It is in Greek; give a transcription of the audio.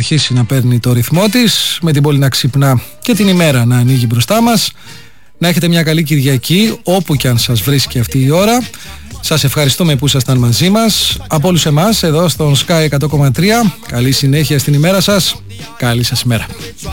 αρχίσει να παίρνει το ρυθμό της, με την πόλη να ξυπνά και την ημέρα να ανοίγει μπροστά μας. Να έχετε μια καλή Κυριακή όπου και αν σας βρίσκει αυτή η ώρα. Σας ευχαριστούμε που ήσασταν μαζί μας. Από όλους εμάς εδώ στον Sky 100,3. Καλή συνέχεια στην ημέρα σας. Καλή σας ημέρα.